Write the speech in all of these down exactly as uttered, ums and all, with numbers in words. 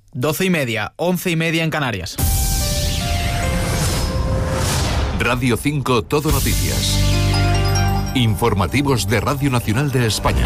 Doce y media, once y media en Canarias. Radio cinco Todo Noticias. Informativos de Radio Nacional de España.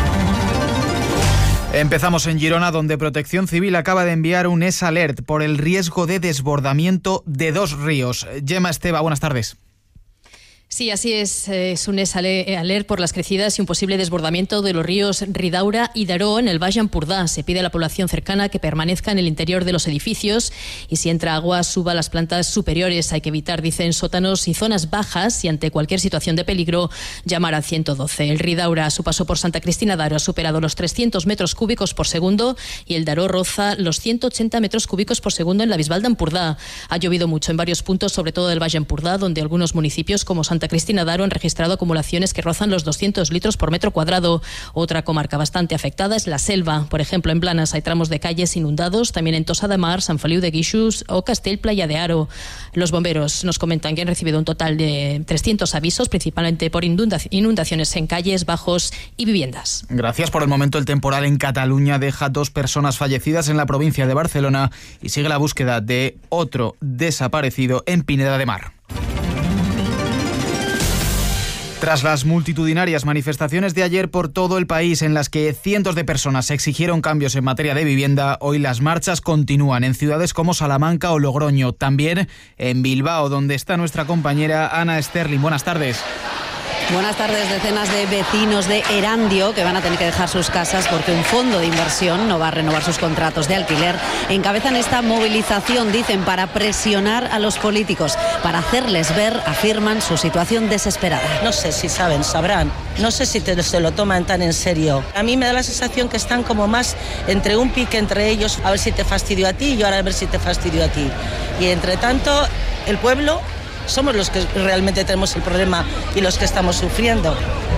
Empezamos en Girona, donde Protección Civil acaba de enviar un S Alert por el riesgo de desbordamiento de dos ríos. Gemma Esteva, buenas tardes. Sí, así es. Es un S Alert por las crecidas y un posible desbordamiento de los ríos Ridaura y Daró en el Baix Empordà. Se pide a la población cercana que permanezca en el interior de los edificios y si entra agua suba a las plantas superiores. Hay que evitar, dicen, sótanos y zonas bajas y ante cualquier situación de peligro llamar al ciento doce. El Ridaura a su paso por Santa Cristina d'Aro ha superado los trescientos metros cúbicos por segundo y el Daró roza los ciento ochenta metros cúbicos por segundo en la Bisbal d'Empordà. Ha llovido mucho en varios puntos, sobre todo del Baix Empordà, donde algunos municipios como Santa Cristina d'Aro han registrado acumulaciones que rozan los doscientos litros por metro cuadrado. Otra comarca bastante afectada es la Selva. Por ejemplo, en Blanes hay tramos de calles inundados, también en Tossa de Mar, San Feliu de Guíxols o Castell Playa de Aro. Los bomberos nos comentan que han recibido un total de trescientos avisos, principalmente por inundaciones en calles, bajos y viviendas. Gracias. Por el momento, el temporal en Cataluña deja dos personas fallecidas en la provincia de Barcelona y sigue la búsqueda de otro desaparecido en Pineda de Mar. Tras las multitudinarias manifestaciones de ayer por todo el país en las que cientos de personas exigieron cambios en materia de vivienda, hoy las marchas continúan en ciudades como Salamanca o Logroño, también en Bilbao, donde está nuestra compañera Ana Sterling. Buenas tardes. Buenas tardes. Decenas de vecinos de Erandio que van a tener que dejar sus casas porque un fondo de inversión no va a renovar sus contratos de alquiler. Encabezan esta movilización, dicen, para presionar a los políticos, para hacerles ver, afirman, su situación desesperada. No sé si saben, sabrán. No sé si te, se lo toman tan en serio. A mí me da la sensación que están como más entre un pique entre ellos, a ver si te fastidio a ti y yo ahora a ver si te fastidio a ti. Y entre tanto, el pueblo somos los que realmente tenemos el problema y los que estamos sufriendo.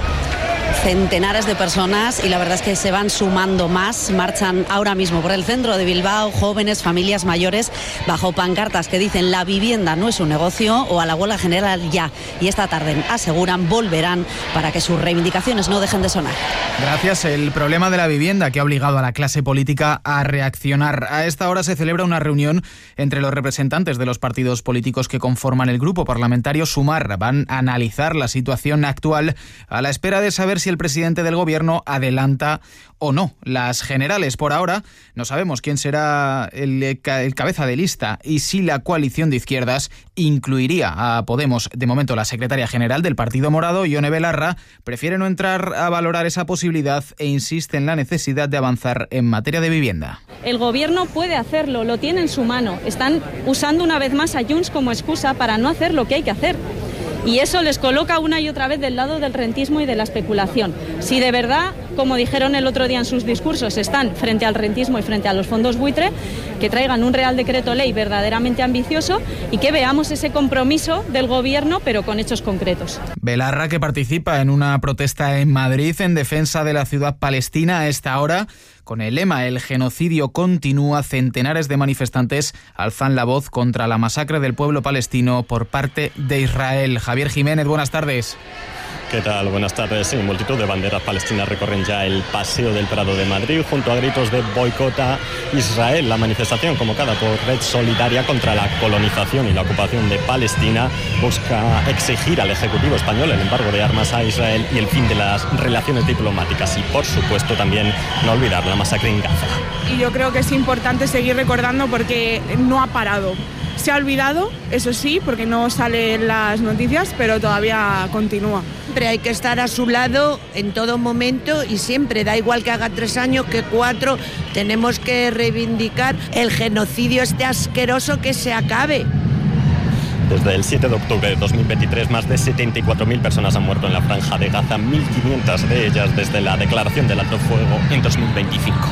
Centenares de personas y la verdad es que se van sumando más, marchan ahora mismo por el centro de Bilbao, jóvenes, familias mayores, bajo pancartas que dicen la vivienda no es un negocio o a la huelga general ya. Y esta tarde aseguran volverán para que sus reivindicaciones no dejen de sonar. Gracias. El problema de la vivienda que ha obligado a la clase política a reaccionar. A esta hora se celebra una reunión entre los representantes de los partidos políticos que conforman el grupo parlamentario Sumar. Van a analizar la situación actual a la espera de saber si el presidente del gobierno adelanta o no las generales. Por ahora no sabemos quién será el, el cabeza de lista y si la coalición de izquierdas incluiría a Podemos. De momento, la secretaria general del Partido Morado, Ione Belarra, prefiere no entrar a valorar esa posibilidad e insiste en la necesidad de avanzar en materia de vivienda. El gobierno puede hacerlo, lo tiene en su mano. Están usando una vez más a Junts como excusa para no hacer lo que hay que hacer. Y eso les coloca una y otra vez del lado del rentismo y de la especulación. Si de verdad, como dijeron el otro día en sus discursos, están frente al rentismo y frente a los fondos buitre, que traigan un Real Decreto Ley verdaderamente ambicioso y que veamos ese compromiso del gobierno, pero con hechos concretos. Belarra, que participa en una protesta en Madrid en defensa de la ciudad palestina a esta hora, con el lema "El genocidio continúa", centenares de manifestantes alzan la voz contra la masacre del pueblo palestino por parte de Israel. Javier Jiménez, buenas tardes. ¿Qué tal? Buenas tardes. Sí, multitud de banderas palestinas recorren ya el Paseo del Prado de Madrid junto a gritos de boicota Israel. La manifestación, convocada por Red Solidaria contra la colonización y la ocupación de Palestina, busca exigir al Ejecutivo español el embargo de armas a Israel y el fin de las relaciones diplomáticas y, por supuesto, también no olvidar la masacre en Gaza. Y yo creo que es importante seguir recordando porque no ha parado. Se ha olvidado, eso sí, porque no sale en las noticias, pero todavía continúa. Siempre hay que estar a su lado en todo momento y siempre, da igual que haga tres años que cuatro, tenemos que reivindicar el genocidio este asqueroso, que se acabe. Desde el siete de octubre de dos mil veintitrés, más de setenta y cuatro mil personas han muerto en la Franja de Gaza, mil quinientas de ellas desde la declaración del alto fuego en dos mil veinticinco.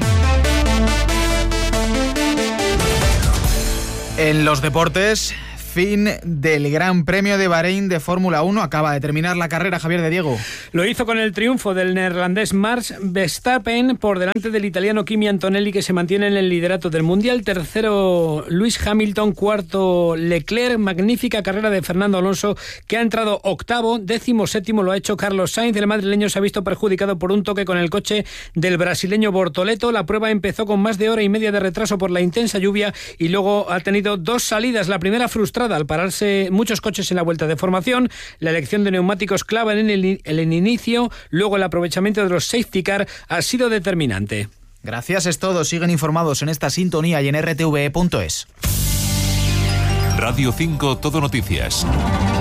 En los deportes, Fin del Gran Premio de Bahrein de Fórmula uno. Acaba de terminar la carrera, Javier de Diego. Lo hizo con el triunfo del neerlandés Max Verstappen por delante del italiano Kimi Antonelli, que se mantiene en el liderato del Mundial. Tercero Lewis Hamilton, cuarto Leclerc. Magnífica carrera de Fernando Alonso, que ha entrado octavo. Décimo séptimo lo ha hecho Carlos Sainz. El madrileño se ha visto perjudicado por un toque con el coche del brasileño Bortoleto. La prueba empezó con más de hora y media de retraso por la intensa lluvia y luego ha tenido dos salidas. La primera frustrada al pararse muchos coches en la vuelta de formación, la elección de neumáticos clave en el, en el inicio, luego el aprovechamiento de los safety car ha sido determinante. Gracias, es todo. Siguen informados en esta sintonía y en r t v e punto es. Radio cinco Todo Noticias.